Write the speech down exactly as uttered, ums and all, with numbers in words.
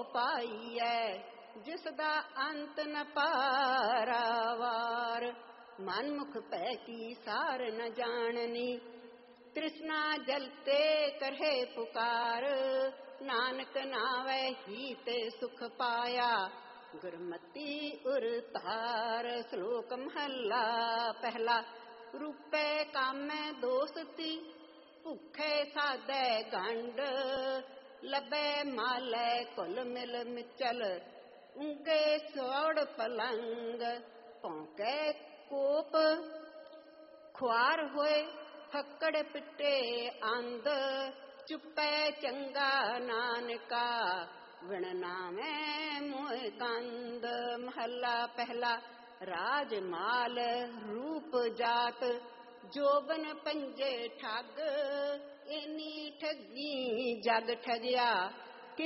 ਪਾਈਐ ਜਿਸ ਦਾ ਅੰਤ ਨ ਪਾਰਾਵਾਰ। ਮਨਮੁਖ ਭੈ ਕੀ ਸਾਰ ਨ ਜਾਣਨੀ ਤ੍ਰਿਸ਼ਨਾ ਜਲਤੇ ਕਰਹਿ ਪੁਕਾਰ। ਨਾਨਕ ਨਾਵੈ ਹੀ ਤੇ ਸੁਖ ਪਾਇਆ ਗੁਰਮਤੀ ਉਰ ਧਾਰ। ਸ਼ਲੋਕ ਮਹੱਲਾ ਪਹਿਲਾ। ਰੂਪੇ ਕਾਮੈ ਦੋਸਤੀ ਭੁੱਖੇ ਸਾਧੈ ਗੰਢ। ਲੱਭੈ ਮਾਲੈ ਘੁਲ ਮਿਲ ਮਿਚਲ ਉਂਗੇ ਸੌੜ ਪਲੰਗ। ਭੌਂਕੈ ਕੋਪ ਖੁਆਰ ਹੋਏ ਫੱਕੜ ਪਿੱਟੇ ਅੰਧ। ਚੁੱਪੈ ਚੰਗਾ ਨਾਨਕਾ ਵਿਣ ਨਾਮੈ ਮੋਹਿ ਕੰਦ। ਮਹੱਲਾ ਪਹਿਲਾ। ਰਾਜ ਮਾਲ ਰੂਪ ਜਾਤ ਜੋਬਨ ਪੰਜੇ ਠੱਗ। ਏਨੀ ਠੱਗੀ ਜਗ ਠਗਿਆ